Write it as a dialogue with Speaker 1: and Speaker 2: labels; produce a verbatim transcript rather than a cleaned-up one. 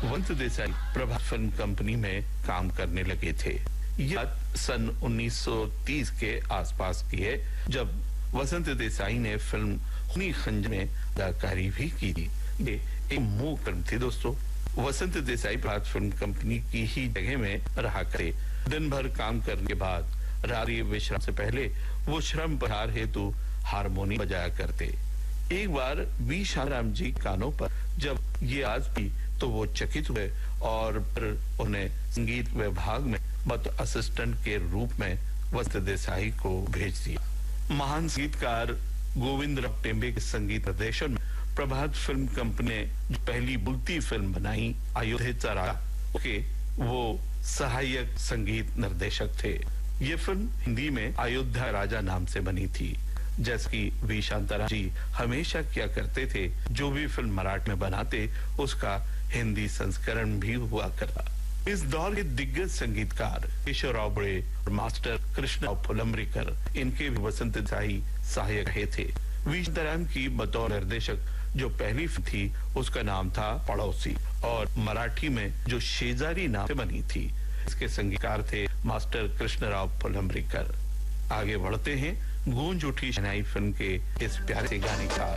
Speaker 1: वसंत देसाई प्रभात film company में काम करने लगे थे। यह सन उन्नीस सौ तीस के आसपास की है, जब वसंत देसाई ने फिल्म खूनी खंजर में अदाकारी भी की थी। ये एक मूक फिल्म थी दोस्तों। वसंत देसाई प्रभात फिल्म कंपनी की ही जगह में रहा करे। दिन भर काम करने के बाद रात्रि विश्राम से पहले वो श्रम परिहार हेतु हारमोनियम बजाया करते। एक बार वी शांताराम जी कानों पर जब ये आवाज की तो वो चकित हुए और फिर उन्हें संगीत विभाग में मत असिस्टेंट के रूप में वसंत देसाई को भेज दिया। महान संगीतकार गोविंदराव टेम्बे के संगीत निर्देशन में प्रभात फिल्म कंपनी ने जो पहली बोलती फिल्म बनाई अयोध्या राजा के वो सहायक संगीत निर्देशक थे। ये फिल्म हिंदी में अयोध्या राजा नाम से बनी थी। जैसे कि वी शांताराम जी हमेशा क्या करते थे, जो भी फिल्म मराठी में बनाते उसका हिंदी संस्करण भी हुआ करता। इस दौर के दिग्गज संगीतकार केशवराव बड़े और मास्टर कृष्णराव फुलंब्रीकर इनके भी वसंत देसाई सहायक रहे थे। वी शांताराम की बतौर निर्देशक जो पहली फिल्म थी उसका नाम था पड़ोसी और मराठी में जो शेजारी नाम से बनी थी इसके संगीतकार थे मास्टर कृष्णराव फुलंब्रीकर। आगे बढ़ते हैं गूंज उठी शहनाई फिल्म के इस प्यारे से गाने का